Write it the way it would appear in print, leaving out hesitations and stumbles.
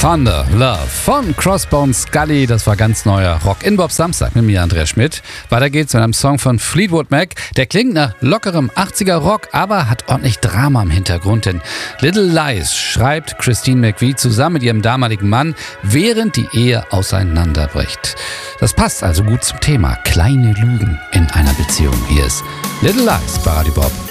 Thunder Love von Crossbones Scully. Das war ganz neuer Rock in Bob Samstag mit mir, Andreas Schmidt. Weiter geht's mit einem Song von Fleetwood Mac. Der klingt nach lockerem 80er Rock, aber hat ordentlich Drama im Hintergrund. Denn Little Lies schreibt Christine McVie zusammen mit ihrem damaligen Mann, während die Ehe auseinanderbricht. Das passt also gut zum Thema kleine Lügen in einer Beziehung. Hier ist Little Lies bei Radio Bob.